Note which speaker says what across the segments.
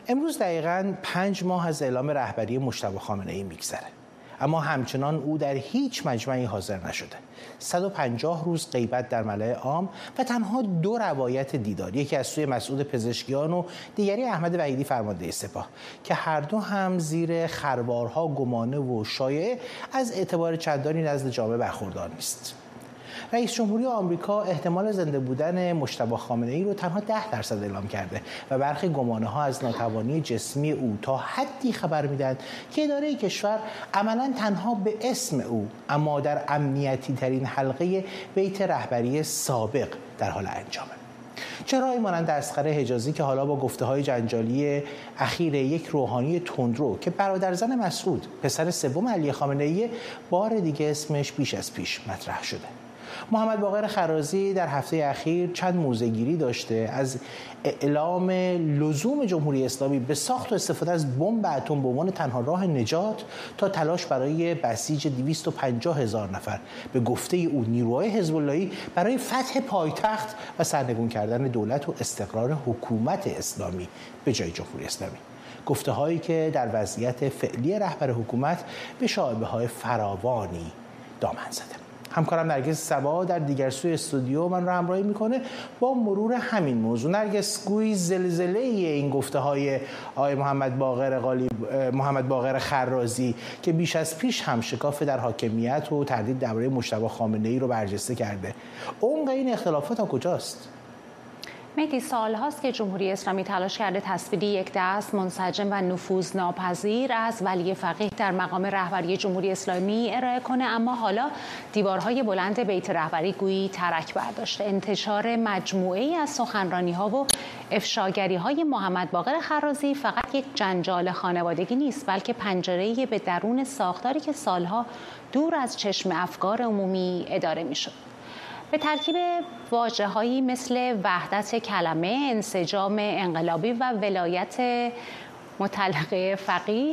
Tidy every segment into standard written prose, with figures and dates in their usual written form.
Speaker 1: امروز دقیقاً 5 ماه از اعلام رهبری مجتبی خامنه‌ای میگذره، اما همچنان او در هیچ مجمعی حاضر نشده. 150 روز غیبت در ملأ عام و تنها 2 روایت دیدار، یکی از سوی مسعود پزشکیان و دیگری احمد وحیدی فرمانده سپاه، که هر دو هم زیر خروارها گمانه و شایعه از اعتبار چندانی نزد جامعه برخوردار نیست. رئیس جمهوری آمریکا احتمال زنده بودن مجتبی خامنه‌ای رو تنها 10% اعلام کرده و برخی گمانه‌ها از ناتوانی جسمی او تا حدی خبر میدن که اداره کشور عملاً تنها به اسم او اما در امنیتی ترین حلقه بیت رهبری سابق در حال انجامه. چهره‌ای مانند اصغر حجازی که حالا با گفته‌های جنجالی اخیر یک روحانی تندرو که برادرزن مسعود پسر سوم علی خامنه‌ای بار دیگه اسمش بیش از پیش مطرح شده. محمد باقر خرازی در هفته اخیر چند موضع‌گیری داشته، از اعلام لزوم جمهوری اسلامی به ساخت و استفاده از بمب اتم به عنوان تنها راه نجات تا تلاش برای بسیج 250,000 نفر به گفته او نیروهای حزب اللهی برای فتح پایتخت و سرنگون کردن دولت و استقرار حکومت اسلامی به جای جمهوری اسلامی. گفته‌هایی که در وضعیت فعلی رهبر حکومت به شایبه‌های فراوانی دامن زده. همکارم نرگس صبا در دیگر سوی استودیو من رو همراهی میکنه با مرور همین موضوع. نرگس، گویی زلزله این گفته‌های آقای محمد باقر خرازی که بیش از پیش هم شکاف در حاکمیت و تردید درباره مجتبی خامنه‌ای رو برجسته کرده، عمق این اختلافات تا کجاست؟
Speaker 2: مهدی، سال‌هاست که جمهوری اسلامی تلاش کرده تصویری یک دست منسجم و نفوذناپذیر از ولی فقیه در مقام رهبری جمهوری اسلامی ارائه کنه، اما حالا دیوارهای بلند بیت رهبری گویی ترک برداشته. انتشار مجموعه‌ای از سخنرانی‌ها و افشاگری‌های محمد باقر خرازی فقط یک جنجال خانوادگی نیست، بلکه پنجره‌ای به درون ساختاری که سالها دور از چشم افکار عمومی اداره می‌شد. به ترکیب واژه‌هایی مثل وحدت کلمه، انسجام انقلابی و ولایت مطلقه فقیه،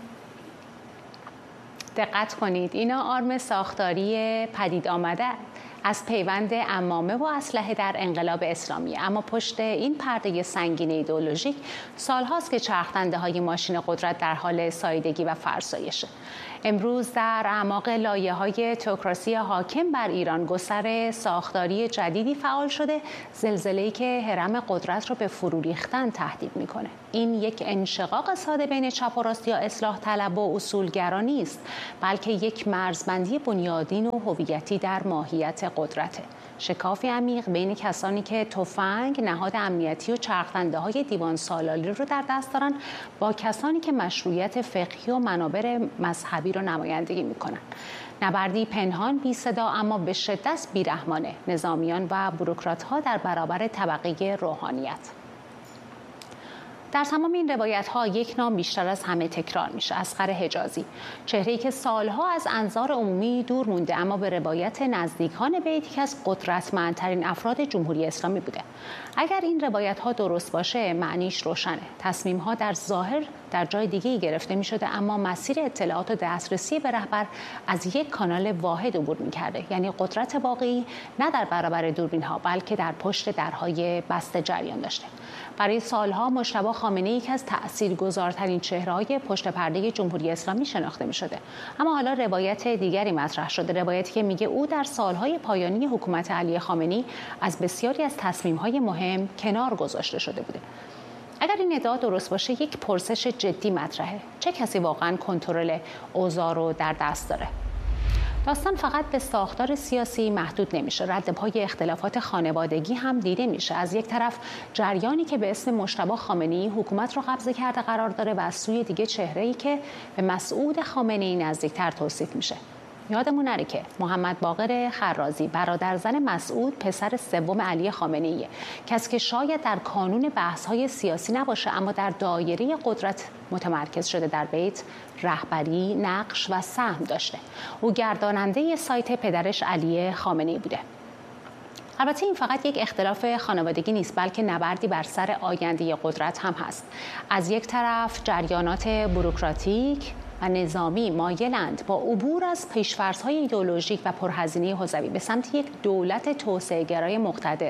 Speaker 2: دقت کنید، اینا آرم ساختاری پدید آمده از پیوند عمامه و اسلحه در انقلاب اسلامی. اما پشت این پرده سنگین ایدئولوژیک سالهاست که چرخ‌دنده‌های ماشین قدرت در حال ساییدگی و فرسایشه. امروز در اعماق لایه‌های تئوکراسی حاکم بر ایران گستر ساختاری جدیدی فعال شده، زلزله‌ای که هرم قدرت را به فرو ریختن تهدید می‌کنه. این یک انشقاق ساده بین چپ و راست یا اصلاح طلب و اصولگرا نیست، بلکه یک مرزبندی بنیادین و هویتی در ماهیت قدرته. شکافی عمیق بین کسانی که تفنگ، نهاد امنیتی و چرخ‌دنده‌های دیوان سالاری رو در دست دارن با کسانی که مشروعیت فقهی و منابر مذهبی رو نمایندگی میکنن. نبردی پنهان بی صدا اما به شدت بیرحمانه نظامیان و بوروکرات‌ها در برابر طبقه روحانیت. در تمام این روایت‌ها یک نام بیشتر از همه تکرار میشه: اصغر حجازی، چهره‌ای که سالها از انظار عمومی دور مونده اما به روایت نزدیکان به یکی از قدرتمندترین افراد جمهوری اسلامی بوده. اگر این روایت‌ها درست باشه، معنیش روشنه: تصمیم‌ها در ظاهر در جای دیگه‌ای گرفته می‌شده، اما مسیر اطلاعات و دسترسی به رهبر از یک کانال واحد عبور می‌کرده. یعنی قدرت واقعی نه در برابر دوربین‌ها بلکه در پشت درهای بسته جریان داشته. برای سالها مجتبی خامنه‌ای یکی از تأثیرگذارترین چهره‌های پشت پرده جمهوری اسلامی شناخته می‌شده. اما حالا روایت دیگری مطرح شده، روایتی که میگه او در سالهای پایانی حکومت علی خامنه‌ای از بسیاری از تصمیم‌های مهم کنار گذاشته شده بوده. اگر این ادعا درست باشه، یک پرسش جدی مطرحه: چه کسی واقعاً کنترل اوضاع رو در دست داره؟ داستان فقط به ساختار سیاسی محدود نمیشه. ردپای اختلافات خانوادگی هم دیده میشه. از یک طرف جریانی که به اسم مجتبی خامنه‌ای حکومت رو قبضه کرده قرار داره و از سوی دیگه چهره‌ای که به مسعود خامنه‌ای نزدیکتر توصیف میشه. یادمون نره که محمد باقر خرازی برادرزن مسعود پسر سوم علی خامنه‌ای، کسی که شاید در کانون بحث‌های سیاسی نباشه اما در دایره قدرت متمرکز شده، در بیت رهبری، نقش و سهم داشته. او گرداننده سایت پدرش علی خامنه‌ای بوده. البته این فقط یک اختلاف خانوادگی نیست، بلکه نبردی بر سر آینده قدرت هم هست. از یک طرف جریانات بوروکراتیک و نظامی مایلند با عبور از پیش‌فرض‌های ایدئولوژیک و پرهزینه حوزوی به سمت یک دولت توسعه‌گرای مقتدر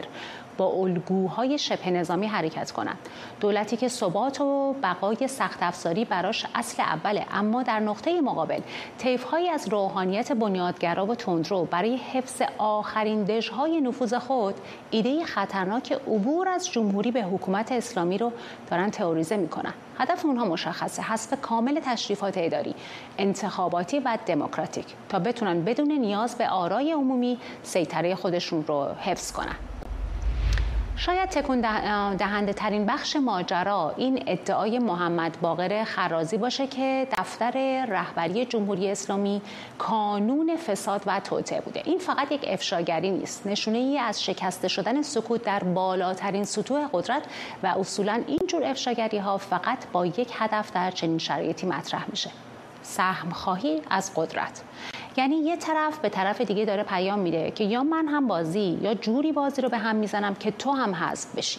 Speaker 2: با الگوهای شبه نظامی حرکت کنند. دولتی که ثبات و بقای سخت افزاری براش اصل اوله، اما در نقطه مقابل طیف‌هایی از روحانیت بنیادگرا و تندرو برای حفظ آخرین دژهای نفوذ خود ایده خطرناک عبور از جمهوری به حکومت اسلامی رو دارن تئوریزه میکنن. هدف اونها مشخصه: حذف کامل تشریفات اداری، انتخاباتی و دموکراتیک تا بتونن بدون نیاز به آرای عمومی سیطره خودشون رو حفظ کنن. شاید تکون دهنده ترین بخش ماجرا این ادعای محمد باقر خرازی باشه که دفتر رهبری جمهوری اسلامی کانون فساد و توطئه بوده. این فقط یک افشاگری نیست، نشونه ای از شکسته شدن سکوت در بالاترین سطوح قدرت و اصولاً این جور افشاگری ها فقط با یک هدف در چنین شرایطی مطرح میشه: سهم خواهی از قدرت. یعنی یه طرف به طرف دیگه داره پیام میده که یا من هم بازی یا جوری بازی رو به هم میزنم که تو هم حذف بشی.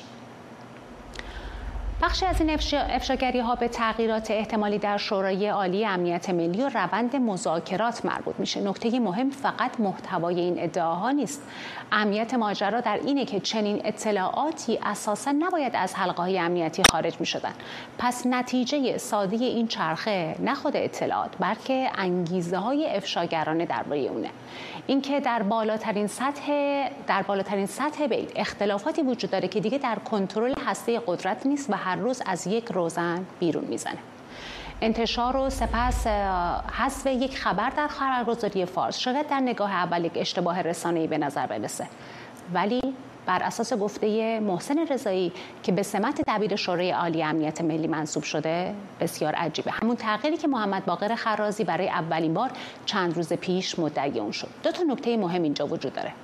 Speaker 2: بخشی از این افشاگری ها به تغییرات احتمالی در شورای عالی امنیت ملی و روند مذاکرات مربوط میشه. نکته مهم فقط محتوای این ادعاها نیست. اهمیت ماجرا در اینه که چنین اطلاعاتی اساسا نباید از حلقه‌های امنیتی خارج میشدن. پس نتیجه ساده این چرخه نه خود اطلاعات بلکه انگیزه‌های افشاگرانه درباره اونه. اینکه در بالاترین سطح بیت اختلافاتی وجود داره که دیگه در کنترل هسته قدرت نیست و هر روز از یک روزن بیرون میزنه. انتشار و سپس حذف یک خبر در خبرگزاری فارس شاید در نگاه اول یک اشتباه رسانه‌ای به نظر برسه، ولی بر اساس گفته محسن رضایی که به سمت دبیر شورای عالی امنیت ملی منصوب شده بسیار عجیبه. همون تغییری که محمد باقر خرازی برای اولین بار چند روز پیش مدعی اون شد. دو تا نکته مهم اینجا وجود داره.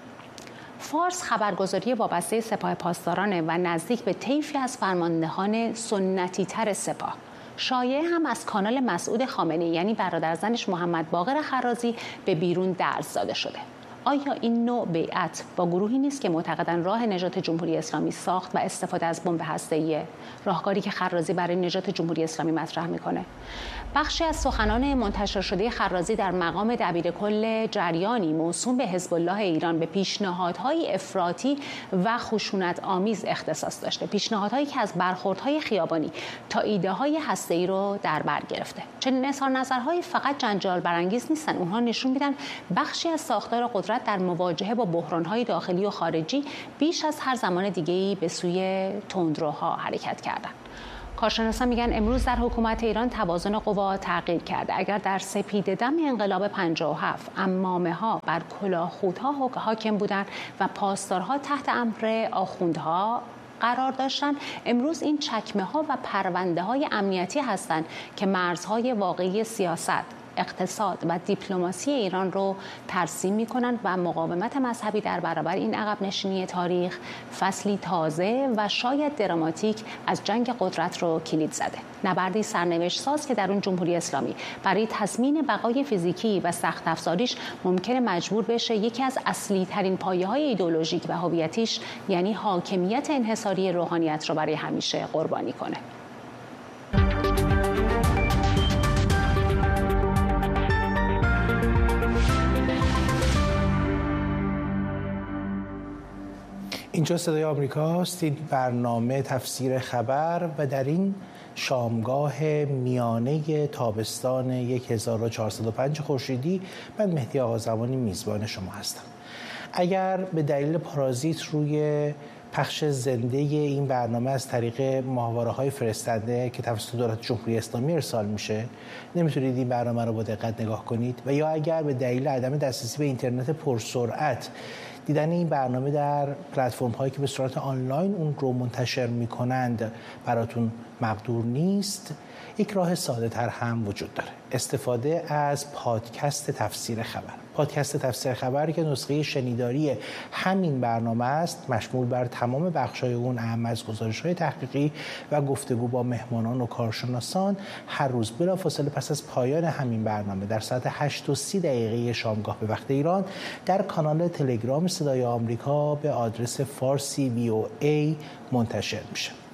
Speaker 2: فارس خبرگزاری وابسته سپاه پاسدارانه و نزدیک به طیفی از فرماندهان سنتی تر سپاه. شایعه هم از کانال مسعود خامنه‌ای یعنی برادرزنش محمد باقر خرازی به بیرون درز داده شده. آیا این نوع بیعت با گروهی نیست که معتقداً راه نجات جمهوری اسلامی ساخت و استفاده از بمب هسته‌ای، راهکاری که خرازی برای نجات جمهوری اسلامی مطرح میکنه؟ بخشی از سخنان منتشر شده خرازی در مقام دبیرکل جریانی موسوم به حزب الله ایران به پیشنهادهای افراطی و خشونت آمیز اختصاص داشته، پیشنهادهایی که از برخوردهای خیابانی تا ایده‌های هسته‌ای رو در بر گرفته. چنین اظهار نظرهایی فقط جنجال برانگیز نیستن، اونها نشون میدن بخشی از ساختار قدرت در مواجهه با بحران‌های داخلی و خارجی بیش از هر زمان دیگه‌ای به سوی تندروها حرکت کردن. کارشناسان میگن امروز در حکومت ایران توازن قوا تغییر کرده. اگر در سپیده‌دم انقلاب 57 عمامه‌ها بر کلاهخودها حاکم بودند و پاسدارها تحت امر آخوندها قرار داشتن، امروز این چکمه‌ها و پرونده‌های امنیتی هستند که مرزهای واقعی سیاست، اقتصاد و دیپلماسی ایران رو ترسیم می‌کنند و مقاومت مذهبی در برابر این عقب نشینی تاریخ فصلی تازه و شاید دراماتیک از جنگ قدرت رو کلید زده. نبردی سرنوشت ساز که در اون جمهوری اسلامی برای تضمین بقای فیزیکی و سخت افزاریش ممکنه مجبور بشه یکی از اصلی ترین پایه‌های ایدئولوژیک و هویتیش یعنی حاکمیت انحصاری روحانیت رو برای همیشه قربانی کنه.
Speaker 1: اینجا صدای آمریکاست، این برنامه تفسیر خبر و در این شامگاه میانه تابستان 1405 خورشیدی من مهدی آقازمانی میزبان شما هستم. اگر به دلیل پارازیت روی پخش زنده این برنامه از طریق ماهواره‌های فرستنده که توسط دولت جمهوری اسلامی ارسال میشه نمیتونید این برنامه رو با دقت نگاه کنید و یا اگر به دلیل عدم دسترسی به اینترنت پرسرعت دیدن این برنامه در پلتفرم هایی که به صورت آنلاین اون رو منتشر میکنند براتون مقدور نیست، یک راه ساده تر هم وجود داره: استفاده از پادکست تفسیر خبر. پادکست تفسیر خبر که نسخه شنیداری همین برنامه است، مشمول بر تمام بخش‌های اون، اهم از گزارش‌های تحقیقی و گفتگو با مهمانان و کارشناسان، هر روز بلافاصله پس از پایان همین برنامه در ساعت 8:30 شامگاه به وقت ایران در کانال تلگرام صدای آمریکا به آدرس فارسی VOA منتشر میشه.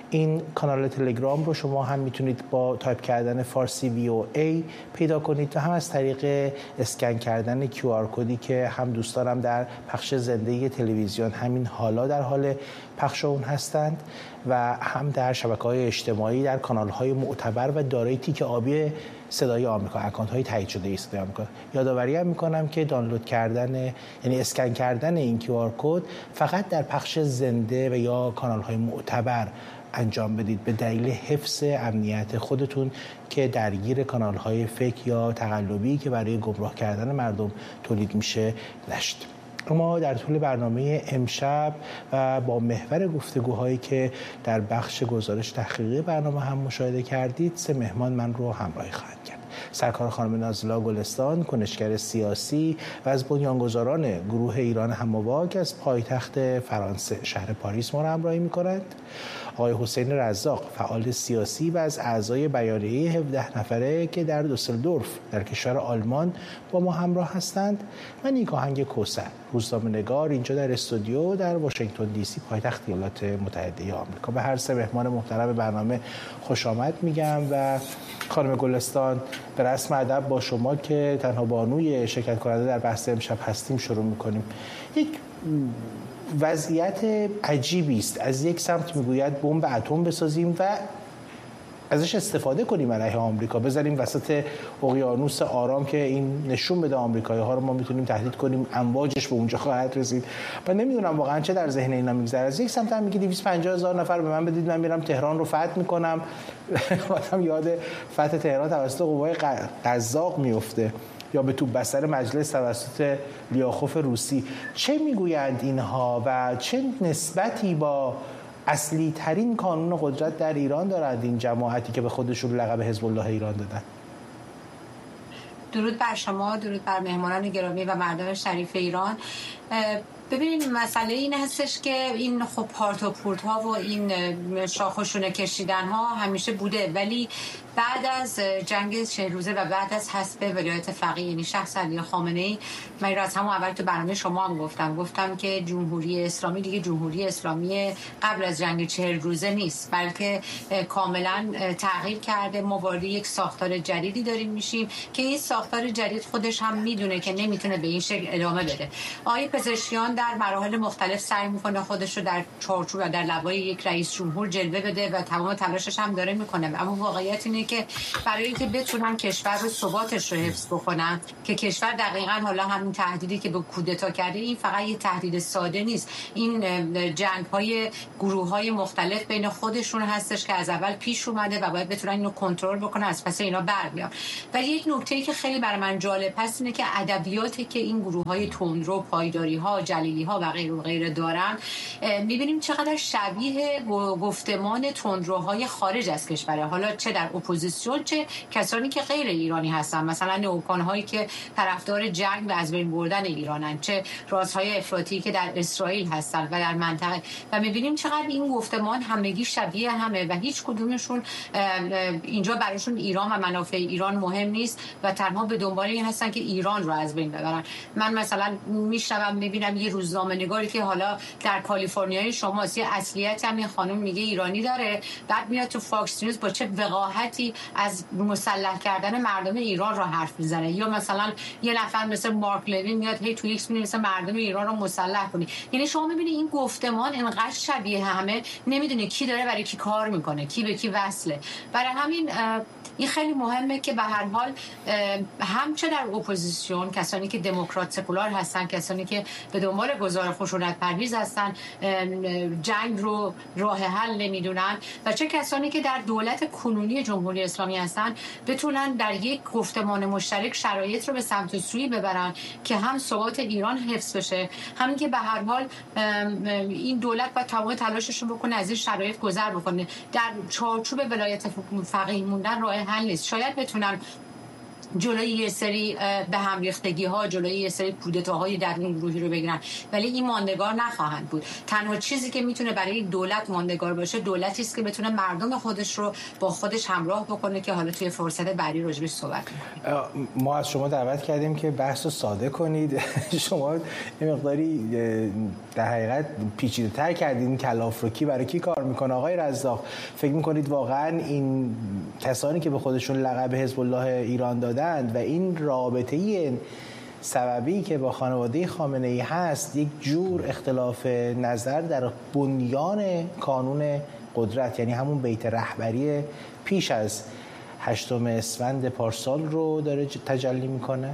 Speaker 1: این کانال تلگرام رو شما هم میتونید با تایپ کردن فارسی VOA پیدا کنید و هم از طریق اسکن کردن QR کدی که هم دوستانم در پخش زنده تلویزیون همین حالا در حال پخش اون هستند و هم در شبکه‌های اجتماعی در کانال‌های معتبر و دارای تیک آبی صدای آمریکا، اکانت‌های تایید شده صدای آمریکا. یادآوری هم می‌کنم که دانلود کردن، یعنی اسکن کردن این QR کد فقط در پخش زنده و یا کانال‌های معتبر انجام بدید به دلیل حفظ امنیت خودتون که درگیر کانال‌های فیک یا تقلبی که برای گمراه کردن مردم تولید میشه نشید. اما در طول برنامه امشب و با محور گفتگوهایی که در بخش گزارش تحقیقی برنامه هم مشاهده کردید 3 مهمان من رو همراهی خواهند کرد. سرکار خانم نازلا گلستان، کنشگر سیاسی و از بنیانگذاران گروه ایران هم‌آوا که از پایتخت فرانسه شهر پاریس ما را همراهی می‌کنند. آقای حسین رزاق، فعال سیاسی و از اعضای بیانیه 17 نفره که در دوسلدورف در کشور آلمان با ما همراه هستند و نیک آهنگ کوثر، روزنامه‌نگار اینجا در استودیو در واشنگتن دی سی پایتخت ایالات متحده آمریکا. به هر 3 مهمان محترم برنامه خوش آمد میگم و خانم گلستان به رسم ادب با شما که تنها بانوی شرکت کننده در بحث امشب هستیم شروع می‌کنیم. یک وضعیت عجیبی است. از یک سمت میگوید بمب اتم بسازیم و ازش استفاده کنیم علیه آمریکا، بذاریم وسط اقیانوس آرام که این نشون بده آمریکایی‌ها رو ما میتونیم تهدید کنیم، امواجش به اونجا خواهد رسید. و نمیدونم واقعا چه در ذهن اینا میگذره. از یک سمت هم میگه 250,000 نفر به من بدید، من میرم تهران رو فتح میکنم. آدم یاد فتح تهران توسط قوای قزاق میفته یا به تو بستر مجلس توسط لیاخوف روسی. چه میگویند اینها و چه نسبتی با اصلی ترین کانون قدرت در ایران دارند این جماعتی که به خودشون لقب حزب الله ایران دادن؟
Speaker 3: درود بر شما، درود بر مهمانان گرامی و مردم شریف ایران. ببینید مسئله این هستش که این خب پارت و پورت ها و این شاخ و شونه کشیدن ها همیشه بوده، ولی بعد از جنگ 40 روزه و بعد از حسب ولایت فقیه یعنی شخص علی خامنه‌ای، من را از همون اول تو برنامه شما هم گفتم که جمهوری اسلامی دیگه جمهوری اسلامی قبل از جنگ 40 روزه نیست، بلکه کاملا تغییر کرده. ما وارد یک ساختار جدیدی داریم میشیم که این ساختار جدید خودش هم میدونه که نمیتونه به این شکل ادامه بده. آقای پزشکیان در مراحل مختلف سعی میکنه خودش رو در چارچوب و در لوای یک رئیس جمهور جلوه بده و تمام تلاشش هم داره میکنه، اما واقعیت اینه که برای اینکه بتونن کشور رو ثباتش رو حفظ بکنن، که کشور دقیقاً حالا همین تهدیدی که به کودتا کرده این فقط یه تهدید ساده نیست، این جنگ‌های گروه‌های مختلف بین خودشون هستش که از اول پیش اومده و باید بتونن اینو کنترل بکنن، از پس اینا بر بیان. ولی یک نکته‌ای که خیلی برای من جالب هست اینه که ادبیاتی که این گروه‌های تندرو، پایداری‌ها، جلیلی‌ها و غیره و غیره دارن، می‌بینیم چقدر شبیه گفتمان تندروهای خارج از کشوره، حالا چه در اپوزیسیون چه کسانی که غیر ایرانی هستن، مثلا نئوکون‌هایی که طرفدار جنگ و از بین بردن ایرانن، چه رازهای افراطی که در اسرائیل هستن و در منطقه، و می‌بینیم چقدر این گفتمان همگی شبیه همه و هیچ کدومشون اینجا براشون ایران و منافع ایران مهم نیست و تنها به دنبال این هستن که ایران رو از بین ببرن. من مثلا میشنوم می‌بینم یه روزنامه‌نگاری که حالا در کالیفرنیای شمالی اصلیت هم این خانم میگه ایرانی داره، بعد میاد تو فاکس نیوز با چه وقاحتی از مسلح کردن مردم ایران را حرف میزنه، یا مثلا یه نفر مثل مارک لوین میاد هی تو ایکس می‌نویسه مردم ایران رو مسلح کنی. یعنی شما می‌بینید این گفتمان اینقدر شبیه همه، نمیدونه کی داره برای کی کار میکنه، کی به کی وصله. برای همین این خیلی مهمه که به هر حال هم چه در اپوزیسیون کسانی که دموکرات سکولار هستن، کسانی که به دنبال گذار خشونت پرهیز هستن، جنگ رو راه حل نمیدونن، و چه کسانی که در دولت کنونی جمهوری اسلامی هستن بتونن در یک گفتمان مشترک شرایط رو به سمت و سوی ببرن که هم ثبات ایران حفظ بشه، همین که به هر حال این دولت با تمام تلاشش رو بکنه از این شرایط گذر بکنه. در چارچوب ولایت فقیه موندن راه حل نیست. شاید بتونن جلوی یه سری به هم ریختگی ها، جلوی یه سری کودتاهای درون گروهی رو بگیرن، ولی این ماندگار نخواهند بود. تنها چیزی که میتونه برای دولت ماندگار باشه دولتی است که بتونه مردم خودش رو با خودش همراه بکنه، که حالا توی فرصت بعدی راجعش صحبت کنیم.
Speaker 1: ما از شما دعوت کردیم که بحث رو ساده کنید. شما یه مقداری در حقیقت پیچیده‌تر کردین. کلافروکی برای کی کار میکنه؟ آقای رزاق، فکر میکنید واقعا این کسانی که به خودشون لقب حزب الله ایران دادند و این رابطه سببی که با خانواده خامنه‌ای هست یک جور اختلاف نظر در بنیان کانون قدرت، یعنی همون بیت رهبری پیش از 8 اسفند پارسال رو داره تجلی میکنه؟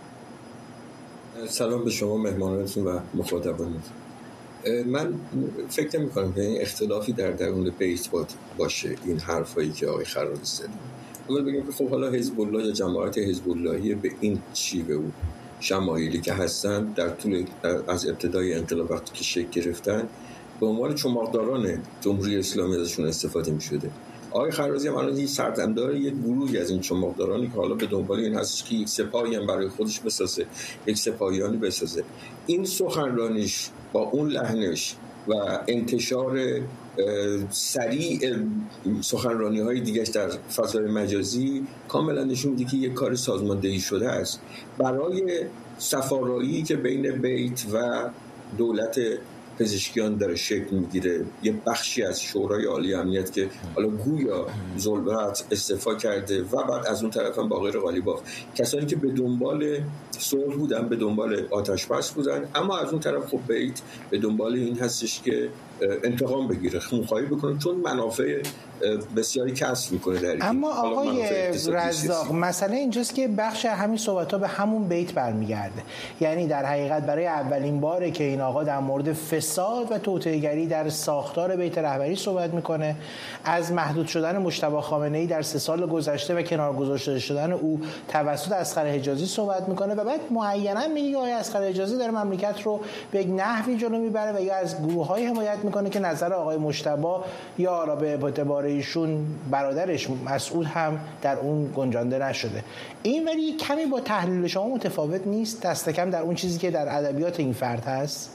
Speaker 4: سلام به شما مهمانانتون و مخاطبانتون. من فکر نمی‌کنم که این اختلافی در درون بیت باشه. این حرفایی که آقای خرازی زد، اول بگم که خب حالا حزب الله یا جماعت حزب اللهی به این شیوه و شمایلی که هستن در طول از ابتدای انقلاب وقتی که شکل گرفتن به عنوان چماقداران جمهوری اسلامی ازشون استفاده می‌شده. آقای خرازی هم الان سردمدار یک گروهی از این چماقدارانی که حالا به دنبال این هست که یک سپاهی هم برای خودش بسازه، یک سپاهیانی بسازه. این سخنرانیش با اون لحنش و انتشار سریع سخنرانی‌های دیگه در فضای مجازی کاملا نشون میده که یک کار سازماندهی شده است برای صفارایی که بین بیت و دولت پزشکیان داره شکل میگیره. یه بخشی از شورای عالی امنیت که حالا گویا ذوالبرات استعفا کرده و بعد از اون طرف هم باقر قالیباف، کسانی که به دنبال صلح بودن، به دنبال آتش بس بودن، اما از اون طرف خب بیت به دنبال این هستش که انتقام بگیره، خونخواهی بکنه، چون منافع بسیاری کسب میکنه در این.
Speaker 1: اما آقای رزاق، مسئله اینجاست که بخش همین صحبت‌ها به همون بیت برمیگرده. یعنی در حقیقت برای اولین باره که این آقا در مورد فساد و توطئه‌گری در ساختار بیت رهبری صحبت میکنه، از محدود شدن مجتبی خامنه‌ای در 3 سال گذشته و کنار گذاشته شدن او توسط اصغر حجازی صحبت میکنه و بعد معیناً میگه آقای اصغر حجازی داره مملکت رو به یک نحوی جلو میبره و یا از گروه‌های حمایت میکنه که نظر آقای مجتبی یا به اعتبار ایشون برادرش مسعود هم در اون گنجانده نشده. این ولی کمی با تحلیل شما متفاوت نیست؟ دست کم در اون چیزی که در ادبیات این فرد هست؟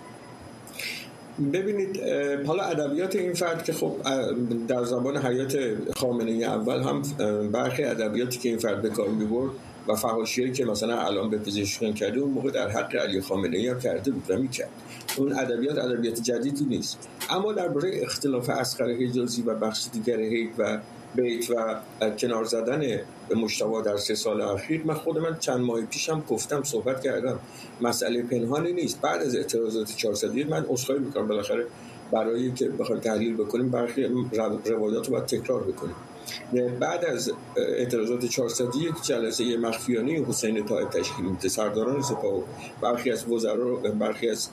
Speaker 4: ببینید، حالا ادبیات این فرد که خب در زمان حیات خامنه‌ای اول هم برخی ادبیاتی که این فرد به کار می‌برد و فحاشیایی که مثلا الان به پزشکان کرده اون موقع در حق علی خامنه‌ای هم کرده بود و می‌کرد. اون ادبیات جدیدی نیست. اما درباره اختلاف اصغر حجازی و بخش دیگر حزب و بیت و کنار زدن مجتبی در 3 سال اخیر، من خودم چند ماه پیشم گفتم، صحبت کردم، مسئله پنهانی نیست. بعد از اعتراضات 401 من عذرخواهی می‌کنم، بالاخره برای که بخوایم تحلیل بکنیم برخی روایات رو باید تکرار بکنیم. بعد از اعتراضات 401 جلسه مخفیانه حسین طایب تشکیل میده، سرداران سپاه و برخی از وزرا، برخی از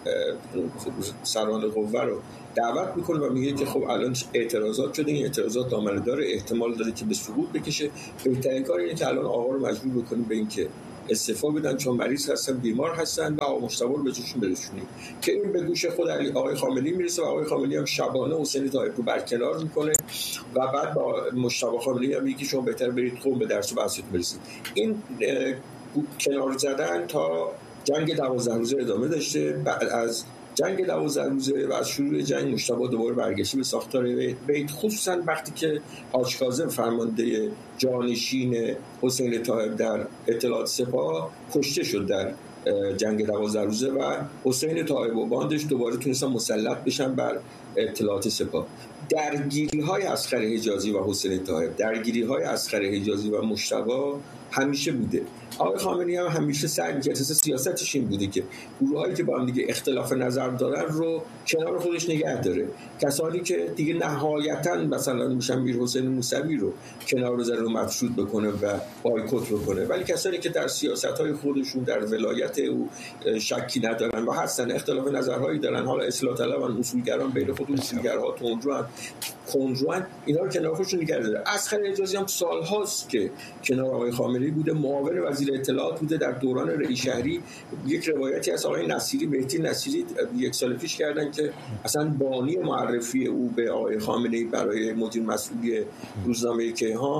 Speaker 4: سران قوه رو دعوت میکنه و میگه که خب الان اعتراضات شده، این اعتراضات دامنه داره، احتمال داره که به سقوط بکشه، بهترین کار اینه که الان آقا رو مجبور بکنیم به این که استعفا بدن چون مریض هستن، بیمار هستن و آقا مجتبی رو به جاشون برسونیم، که این به گوش خود آقای خامنه‌ای میرسه و آقای خامنه‌ای هم شبانه حسین طایب رو برکنار میکنه و بعد با مجتبی خامنه‌ای هم میگه که شما بهتر برید خون به درس و بحثتون برسید. این کنار زدن تا جنگ 12 روزه ادامه داشته. بعد از جنگ 12 روزه و از شروع جنگ مجتبی دوباره برگشت به ساختار بیت، خصوصا وقتی که حاج کاظم فرمانده جانشین حسین طایب در اطلاعات سپاه کشته شد در جنگ 12 روزه و حسین طایب و باندش دوباره تونستن مسلط بشن بر اطلاعات سپاه. درگیری‌های اصغر حجازی و حسین طایب، درگیری‌های اصغر حجازی و مجتبی همیشه بوده. آقای خامنه‌ای هم همیشه سعی می‌کرد، سیاستش این بوده که گروهایی که با هم دیگه اختلاف نظر دارن رو کنار خودش نگه داره. کسانی که دیگه نهایتاً مثلا میشن میرحسین موسوی رو کنار بذاره و مفشود بکنه و بایکوت بکنه، ولی کسانی که در سیاست‌های خودشون در ولایت او شکی ندارن و هستن، اختلاف نظرهایی دارن، حالا اصلاح طلبن، اصولگران بین خود اصولگرها تندروان، اینا رو کنار خودشون نگه داره. اصغر حجازی هم سال‌هاست که کنار آقای خامنه‌ای بوده، معاون وزیر اطلاعات بوده. در دوران رئی شهری یک روایتی از آقای نصیری، مهدی نصیری، 1 سال پیش کردن که اصلا بانی معرفی او به آقای خامنه‌ای برای مدیر مسئولی روزنامه کیهان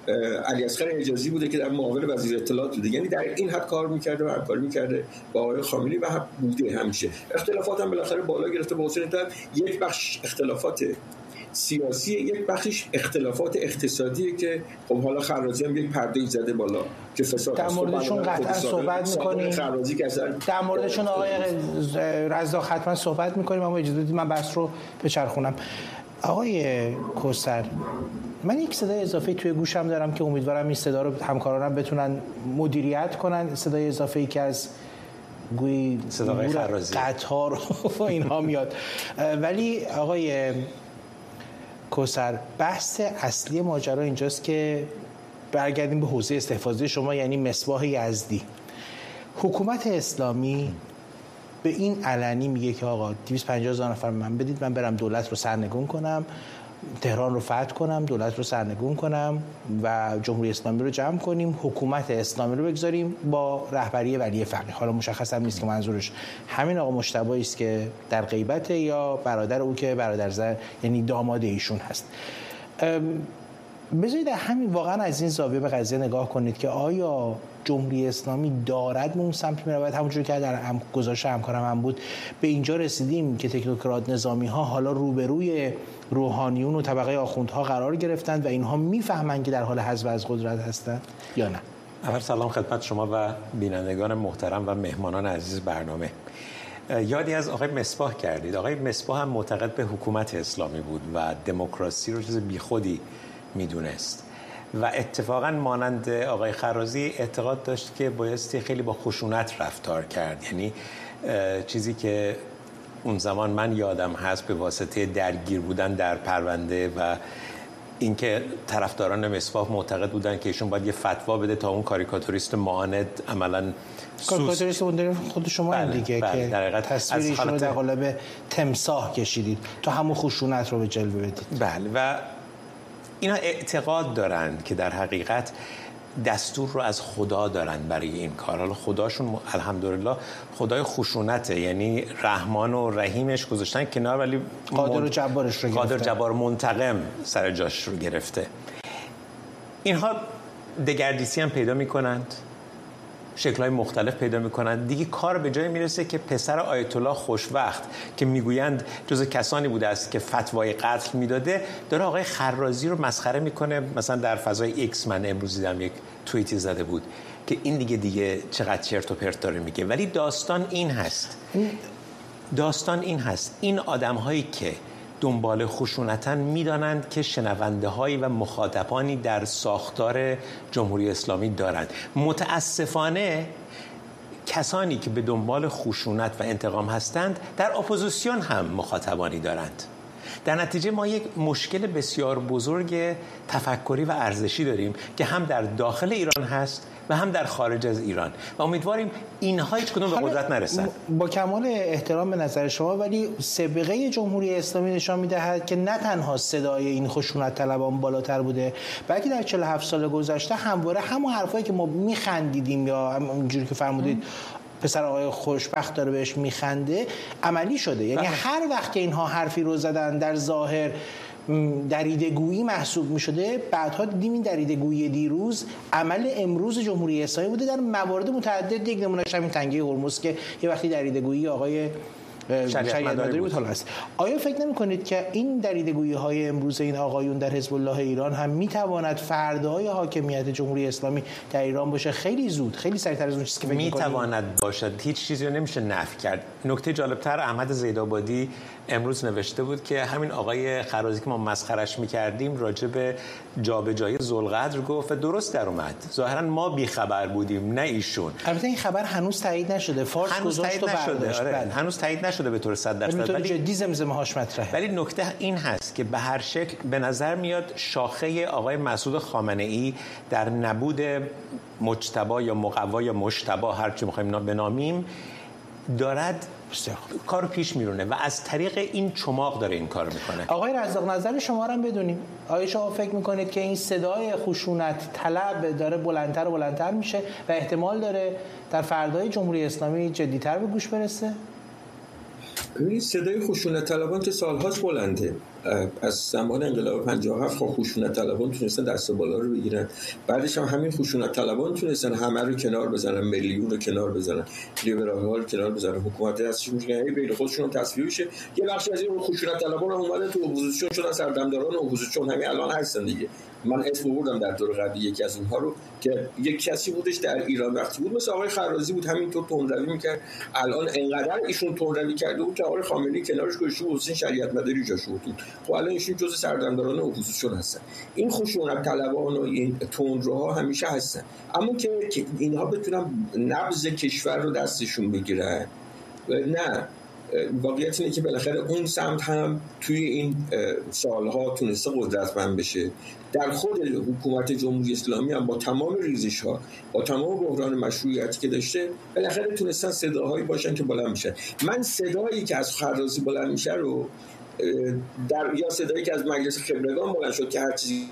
Speaker 4: علیاصغر حجازی بوده که در معاون وزیر اطلاعات بوده، یعنی در این حد کار می‌کرده و همکاری می‌کرده با آقای خامنه‌ای و بوده همیشه. اختلافات هم بالاخره بالا گرفته با حسین طیب، یک بخش اختلافات سیاسی، یک بخشش اختلافات اقتصادیه که خب حالا خرازی هم یک پرده‌ای زده بالا که فساد
Speaker 1: در موردشون قطعا صحبت می‌کنیم. در موردشون آقای رزاق حتما صحبت می‌کنیم، اما اجازه بدید من بحث رو بچرخونم. آقای کوثر، من یک صدای اضافه توی گوشم دارم که امیدوارم این صدا رو همکارانم بتونن مدیریت کنن. صدای اضافه‌ای که از گویی
Speaker 5: صدای خرازی
Speaker 1: قطار و اینها میاد. ولی آقای کوثر، بحث اصلی ماجرا اینجاست که برگردیم به حوزه استحفاظی شما، یعنی مصباح یزدی. حکومت اسلامی به این علنی میگه که آقا 250,000 نفر من بدید، من برم دولت رو سرنگون کنم، تهران رو فتح کنم، دولت رو سرنگون کنم و جمهوری اسلامی رو جمع کنیم، حکومت اسلامی رو بگذاریم با رهبری ولی فقیه. حالا مشخص هم نیست که منظورش همین آقا مجتبی است که در غیبت یا برادر او که برادرزاده یعنی داماد ایشون هست. بذارید همین واقعا از این زاویه به قضیه نگاه کنید که آیا جمهوری اسلامی دارد به اون سمت می‌رود؟ همونجوری که در گزارش همکارم هم بود به اینجا رسیدیم که تکنوکرات نظامی ها حالا روبروی روحانیون و طبقه آخوندها قرار گرفتند و اینها میفهمند که در حال حذف از قدرت هستند یا نه؟
Speaker 5: اول سلام خدمت شما و بینندگان محترم و مهمانان عزیز برنامه. یادی از آقای مصباح کردید. آقای مصباح هم معتقد به حکومت اسلامی بود و دموکراسی رو چیز بیخودی میدونست و اتفاقا مانند آقای خرازی اعتقاد داشت که بایستی خیلی با خشونت رفتار کرد، یعنی چیزی که اون زمان من یادم هست به واسطه درگیر بودن در پرونده و اینکه طرفداران مصباح معتقد بودن که ایشون باید یه فتوا بده تا اون کاریکاتوریست معاند عملاً
Speaker 1: کاریکاتوریست خود شما این دیگه که تصویر ایشون رو در قالب تمساح کشیدید تا همون خشونت رو به جلوه بدید.
Speaker 5: بله، و اینا اعتقاد دارند که در حقیقت دستور رو از خدا دارن برای این کار. حالا خداشون الحمدلله خدای خشونته، یعنی رحمان و رحیمش گذاشتن کنار ولی
Speaker 1: قادر و جبارش رو
Speaker 5: قادر جبار منتقم سر جاش رو گرفته. اینها دگردیسی هم پیدا میکنند، شکل‌های مختلف پیدا می‌کنند. دیگه کار به جای میرسه که پسر آیت الله خوشوقت که میگویند جز کسانی بوده است که فتوای قتل میداده، داره آقای خرازی رو مسخره میکنه. مثلا در فضای ایکس من امروز دیدم یک توییتی زده بود که این دیگه چقدر چرت و پرت داره میگه. ولی داستان این هست این آدم‌هایی که دنبال خشونتن میدانند که شنونده هایی و مخاطبانی در ساختار جمهوری اسلامی دارند. متاسفانه کسانی که به دنبال خشونت و انتقام هستند در اپوزیسیون هم مخاطبانی دارند. در نتیجه ما یک مشکل بسیار بزرگ تفکری و ارزشی داریم که هم در داخل ایران هست و هم در خارج از ایران و امیدواریم اینها هیچ کدوم به قدرت نرسن.
Speaker 1: با کمال احترام به نظر شما، ولی سابقه جمهوری اسلامی نشان می‌دهد که نه تنها صدای این خشونت طلبان بالاتر بوده، بلکه در 47 سال گذشته همواره همون حرفایی که ما می‌خندیدیم یا اونجوری که فرمودید پسر آقای خوشبخت داره بهش میخنده عملی شده. یعنی هر وقت که اینها حرفی رو زدن در ظاهر دریده‌گویی محسوب می‌شده، بعدها دیدیم این دریده‌گویی دیروز عمل امروز جمهوری اسلامی بوده در موارد متعدد. یک نمونهش همین تنگه هرمز که یه وقتی دریده‌گویی آقای شریعت مداری بود حالا است. آیا فکر نمی‌کنید که این دریده‌گویی‌های امروز این آقایون در حزب الله ایران هم می‌تواند فردای حاکمیت جمهوری اسلامی در ایران باشه خیلی زود، خیلی سریع‌تر از اون چیزی که فکر می‌کنید
Speaker 5: می‌تواند باشد؟ هیچ چیزی رو نمیشه نفی کرد. نکته جالب‌تر احمد زیدآبادی امروز نوشته بود که همین آقای خرازی که ما مسخرش می‌کردیم راجع به جابجایی ذوالقدر گفت و درست در اومد. ظاهراً ما بی‌خبر بودیم نه ایشون.
Speaker 1: البته این خبر هنوز تایید نشده. فارس گذاشت و برداشت.
Speaker 5: هنوز تایید نشده به طور 100%، ولی
Speaker 1: جدی زمزمه‌هاش مطرحه.
Speaker 5: ولی نکته این هست که به هر شکل به نظر میاد شاخه آقای مسعود خامنه‌ای در نبود مجتبی یا مقوا یا مشتبه هر چی می‌خوایم بنامیم دارد کارو پیش میرونه و از طریق این چماق داره این کارو میکنه.
Speaker 1: آقای رزاق، نظر شما رو هم بدونیم. آیا شما فکر میکنید که این صدای خشونت طلب داره بلندتر و بلندتر میشه و احتمال داره در فردای جمهوری اسلامی جدی‌تر به گوش برسه؟
Speaker 4: این صدای خشونت طلبان که سالهاست بلنده. از زمان انقلاب 57 خشونت طلبان تونستن دست بالا رو بگیرن، بعدش هم همین خشونت طلبان تونستن همه رو کنار بزنن، ملیون رو کنار بزنن، لیبرال‌ها رو کنار بزنن، حکومت دستش میگه بین خودشون تصفیه بشه. یه بخشی از این خشونت طلبان اومدن تو اپوزیسیون شدن، سردمداران اپوزیسیون همین الان هستن دیگه. من اسم بردم در دور قبلی یکی از اونها رو که یک کسی بودش در ایران وقتی بود مثل آقای خرازی بود، همینطور تندروی میکرد. الان انقدر ایشون تندروی کرده بود که آقای خامنه‌ای کنارش گذاشته بود، حسین شریعت مداری جاش بود. خب الان ایشون جزء سردمداران اپوزیسیون هستن. این خشونت طلبان و این تندروها همیشه هستن، اما که اینها بتونن نبض کشور رو دستشون بگیرن نه. واقعیت اینه که بالاخره اون سمت هم توی این سالها تونسته قدرتمند بشه. در خود حکومت جمهوری اسلامی هم با تمام ریزش‌ها، با تمام بحران مشروعیتی که داشته، بالاخره تونستن صداهایی باشن که بلند میشن. من صدایی که از خرازی بلند میشه رو یا صدایی که از مجلس خبرگان بلند شد که هر چیزی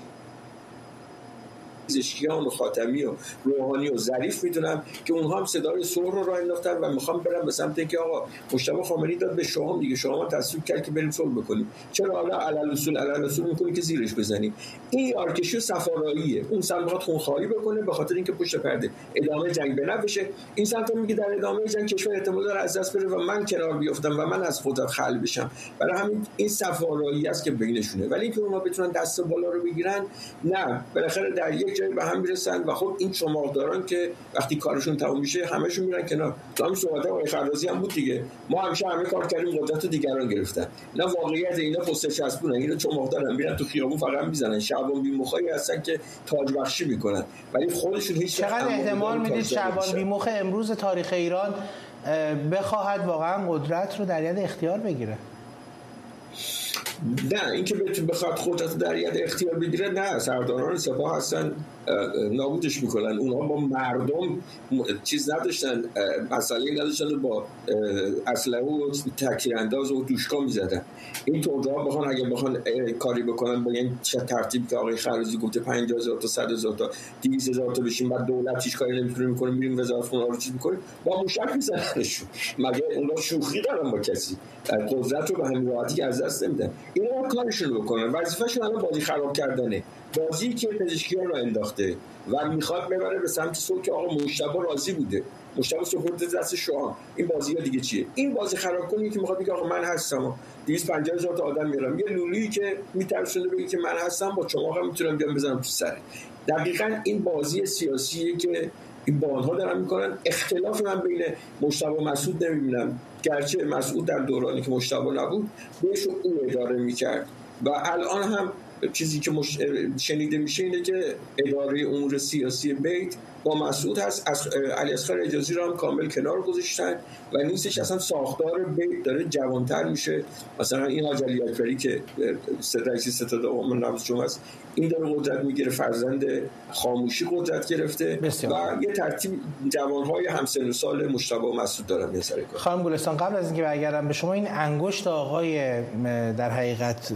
Speaker 4: زشکیان و خاتمی و روحانی و ظریف میدونم که اونها هم صدای سر رو راه انداختن و میخوام برم به سمت اینکه آقا مجتبی خامنه‌ای داد به شما دیگه، شما تصویب کرد که بریم صلح بکنیم، چرا حالا علل اصول میکنی که زیرش بزنیم؟ این یارکشی و صفاراییه. اون سمت میخواد خونخواهی بکنه به خاطر اینکه پشت پرده ادامه جنگ به نفشه، این سمت میگه در ادامه جنگ کشور احتمال داره از دست بره و من کنار بیافتم و من از قدرت خلع بشم. برای همین این صفارایی است که بینشونه. ولی اینکه اونها بتونن دست بالا رو بگیرن نه، بالاخره در یک جایی به هم میرسن و خب این چماقداران که وقتی کارشون تموم میشه همشون میرن کنار. تو همین صحبت آقای خرازی هم بود دیگه، ما همیشه همه کار کردیم قدرت دیگران گرفتن. نه واقعیت اینا پست چسبونن، اینا چماقدارن، میرن تو خیابون فقط میزنن، شعبان بیمخایی هستن که تاج بخشی میکنن ولی خودشون هیچ.
Speaker 1: چقدر احتمال میدید شعبان بیمخ امروز تاریخ ایران بخواهد واقعا قدرت رو در ید اختیار بگیره؟
Speaker 4: نه اینکه بخواد قدرت در ید اختیار بگیره نه، سرداران سپاه هستن نابودش میکنن. اونها با مردم چیز نداشتن، مسئله نداشتن، با اسلحه و تکیرانداز و دوشکا میزدن. این تندروها بخوان اگه بخوان کاری بکنن با این ترتیبی که آقای خرازی گفته 50,000 تا 100,000 تا 200,000 تا بشیم بعد دولت هیچ کاری نمیتونه میکنه، میریم وزارت خونه رو چیز میکنیم با موشک میزننشون. مگه اونا شوخی دارن با کسی؟ قدرت رو به همین راحتی از دست نمیدن. اینا کارشون رو بکنن، وظیفه‌شون الان بازی خراب کردنه، بازی که پزشکیان رو انداخته و میخواد ببره به سمت صلح که آقا مجتبی راضی بوده، مجتبی سپرد دست شما. این بازی‌ها دیگه چیه؟ این بازی خراب کنی که میخواد بگه آقا من هستم، 250,000 تا آدم میارم، یه لولویی که میترسونه بگه که من هستم با چماقم میتونم بیام بزنم تو سر. دقیقاً این بازی سیاسیه که این باندها دارن میکنن. اختلاف من بین مجتبی و مسعود نمیبینم، گرچه مسعود در دورانی که مجتبی نبود بهش او اداره میکرد و الان هم چیزی که شنیده میشه اینه که اداره امور سیاسی بیت با مسعود هست. از علیاصغر حجازی رو هم کامل کنار گذاشتن و نیستش. اصلا ساختار بیت داره جوانتر میشه. مثلا این حاج علی اکبری که رئیس ستاد عموم نبض جمعه است، این داره قدرت میگیره، فرزند خاموشی قدرت گرفته و یه ترتیب جوانهای همسن و سال مجتبی و مسعود دارن میسره کار.
Speaker 1: خانم گلستان، قبل از اینکه برگردم به شما، این انگشت آقای در حقیقت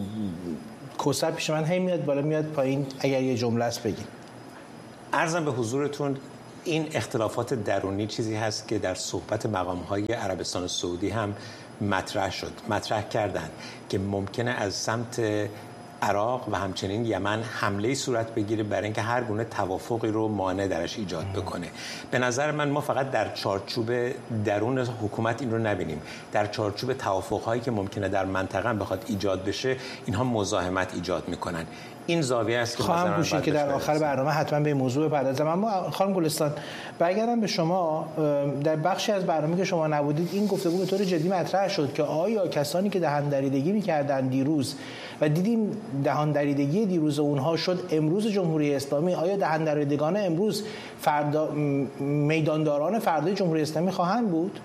Speaker 1: کوثر پیش من هی میاد بالا میاد پایین، اگر یه جمله است بگین.
Speaker 5: عرضم به حضورتون این اختلافات درونی چیزی هست که در صحبت مقام‌های عربستان سعودی هم مطرح کردند که ممکنه از سمت عراق و همچنین یمن حمله صورت بگیره برای اینکه هر گونه توافقی رو مانع درش ایجاد بکنه. به نظر من ما فقط در چارچوب درون حکومت این رو نبینیم، در چارچوب توافق‌هایی که ممکنه در منطقه بخواد ایجاد بشه اینها مزاحمت ایجاد میکنن. این زاویه است که
Speaker 1: خواهم گوشید که در آخر برنامه حتما به این موضوع بپردازم. اما خانم گلستان، برگردم به شما. در بخشی از برنامه که شما نبودید این گفتگو به طور جدی مطرح شد که آیا کسانی که دهان دریدگی می‌کردن دیروز و دیدیم دهان دریدگی دیروز اونها شد امروز جمهوری اسلامی، آیا دهان دریدگان امروز میدانداران فردای جمهوری اسلامی خواهند بود؟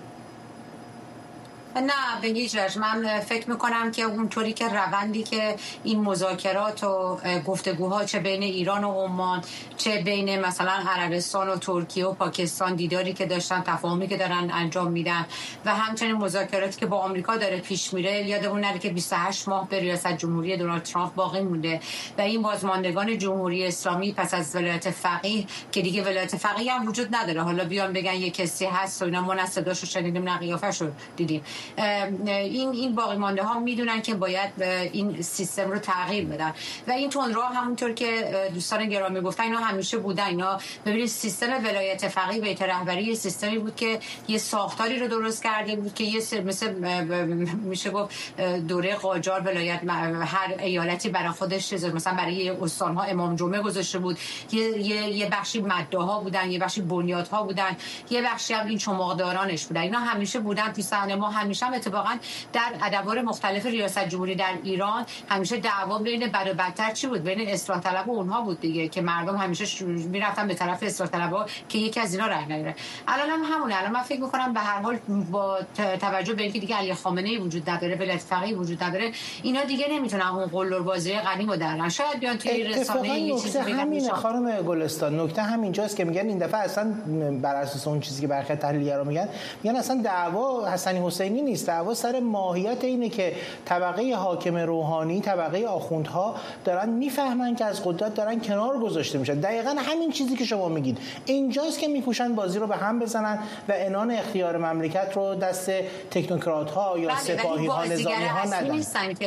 Speaker 3: نه به هیچ وجه. من فکر میکنم که اونطوری که روندی که این مذاکرات و گفتگوها چه بین ایران و عمان، چه بین مثلا عربستان و ترکیه و پاکستان، دیداری که داشتن، تفاهمی که دارن انجام میدن و همچنین مذاکراتی که با آمریکا داره پیش میره، یادمون نره که 28 ماه به ریاست جمهوری دونالد ترامپ باقی مونده و این بازماندگان جمهوری اسلامی پس از ولایت فقیه که دیگه ولایت فقیه هم وجود نداره، حالا بیان بگن یه کسی هست و اینا، ما نه صداشو شنیدیم نه قیافه‌شو دیدیم، این باقی مانده ها میدونن که باید این سیستم رو تغییر بدن و این تندروها همونطور که دوستان گرامی گفتن اینا همیشه بودن. اینا ببینید سیستم ولایت فقیه بیت رهبری سیستمی بود که یه ساختاری رو درست کرده بود که یه مثل میشه گفت دوره قاجار ولایت هر ایالتی برای خودش مثلا برای استان‌ها امام جمعه گذاشته بود، یه بخشی مدعاها بودن، یه بخشی بنیادها بودن، یه بخشی هم این چماقدارانش بودن. اینا همیشه بودن تو صحنه ما. همیشه هم اتفاقا در ادوار مختلف ریاست جمهوری در ایران همیشه دعوا بین بد و بدتر چی بود؟ بین اصلاح طلب و اونها بود دیگه، که مردم همیشه میرفتن به طرف اصلاح طلبها که یکی از اینا رنگ نگیره. الان هم همونه. الان من فکر می‌کنم به هر حال با توجه به اینکه دیگه علی خامنه‌ای وجود نداره، ولایت فقیه وجود نداره، اینا دیگه نمیتونن اون قلدربازی قدیم رو درن. شاید بیان توی رسانه یه چیزی بگن.
Speaker 1: خانم گلستان نکته همینجاست که میگن این دفعه اصلا بر اساس اون چیزی که برخی تحلیلگرا میگن اصلا دعوا حسنی حسینی نیست، دعوا سر ماهیت اینه که طبقه حاکم روحانی، طبقه آخوندها دارن میفهمن که از قدرت دارن کنار گذاشته میشن. دقیقاً همین چیزی که شما میگید اینجاست که میکوشن بازی رو به هم بزنن و عنان اختیار مملکت رو دست تکنوکرات‌ها یا سپاهی‌ها نظامی‌ها ندن.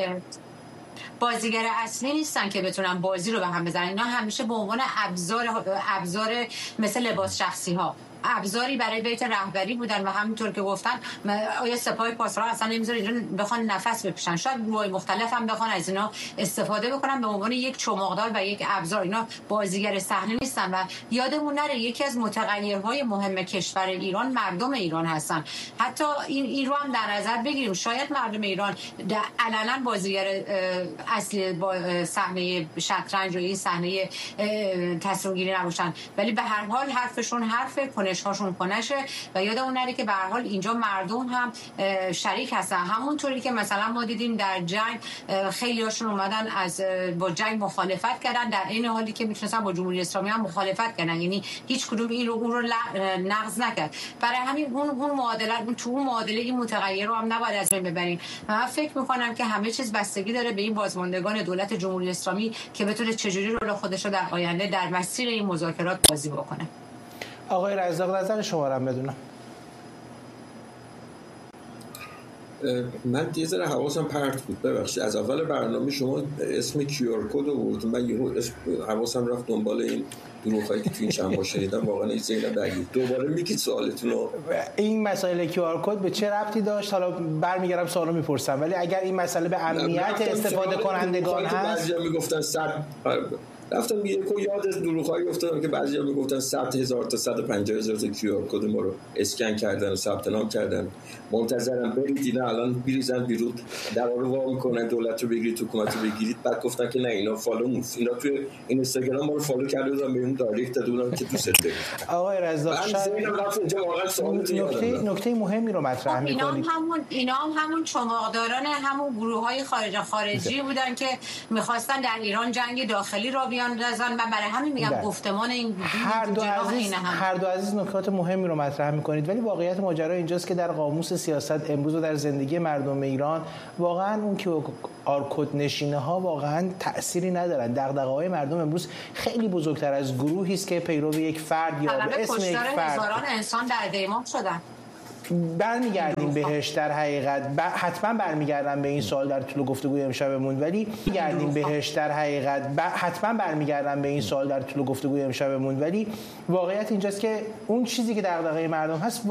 Speaker 3: بازیگر اصلی نیستن که بتونن بازی رو به هم بزنن. اینا همیشه به عنوان ابزار مثل لباس شخصی ها ابزاری برای بیت رهبری بودن و همینطور که گفتن آیا سپاه پاسداران اصلا نمیذاره اینا بخوان نفس بکشن. شاید گروهای مختلف هم بخوان از اینا استفاده بکنن به عنوان یک چماقدار و یک ابزار. اینا بازیگر صحنه نیستن و یادمون نره یکی از متغیرهای مهم کشور ایران مردم ایران هستن. حتی این رو هم در نظر بگیریم. شاید مردم ایران علنا بازیگر اصلی با صحنه شطرنج و این صحنه تصمیم گیری نباشن، ولی به هر حال حرفشون حرف، هاشون کنشه و یادمون نره که به هر حال اینجا مردم هم شریک هستن. همونطوری که مثلا ما دیدیم در جنگ خیلی هاشون اومدن با جنگ مخالفت کردن، در این حالی که میتونستن با جمهوری اسلامی هم مخالفت کردن، یعنی هیچ کدوم اون رو نقض نکرد. برای همین اون معادله این متغیر رو هم نباید از بین ببریم. من فکر میکنم که همه چیز بستگی داره به این بازماندگان دولت جمهوری اسلامی که بتونه چجوری رول خودش رو در آینده در مسیر این مذاکرات بازی بکنه.
Speaker 1: آقای رزاق نظر شما رو بدونم.
Speaker 4: من یه ذره حواسم پرت بود، ببخشید. از اول برنامه شما اسم QR کد آوردید، من یهو حواسم رفت دنبال این دروغایی که تو این چند ماه شنیدم. واقعا این ذهنم درگیر. دوباره میگید سوالتون رو. این
Speaker 1: مسائل QR کد به چه ربطی داشت؟ حالا برمیگردم سوالو میپرسم، ولی اگر این مسئله به امنیت استفاده کنندگان هست،
Speaker 4: بعضیا میگفتن رفتم یاد دروغ‌هایی افتادم که بعضیا میگفتن 100,000 تا 150,000 تا QR کد ما رو اسکن کردن و ثبت نام کردن. منتظرم برید اینا الان بریزن بیرون، در رو وا میکنن دولت رو بگیرید، حکومت رو بگیرید. بعد گفتن که نه اینا فالو نیست. اینا توی اینستاگرام ما رو فالو کرده بودن، بهمون دایرکت داده بودن که دوست دارید.
Speaker 1: آقای رزاق نکته مهمی رو مطرح می‌کنید.
Speaker 3: اینا همون چماقداران همون گروه‌های خارجی بودن که می‌خواستن در ایران جنگ داخلی را بیاندازن و برای همین میگم گفتمان این
Speaker 1: هر دو عزیز نکات مهمی رو مطرح می‌کنید، ولی واقعیت ماجرا اینجاست که در قاموس سیاست امروز و در زندگی مردم ایران واقعا اون که آرکود نشینه ها واقعا تأثیری ندارن. دغدغه‌های مردم امروز خیلی بزرگتر از گروهی است که پیرو یک فرد یا به اسم یک فرد
Speaker 3: هزاران انسان در دیمان شدن.
Speaker 1: برمیگردیم بهش در حقیقت، حتما برمیگردم به این سوال در طول گفتگوی امشبمون، ولی واقعیت اینجاست که اون چیزی که دغدغه مردم هست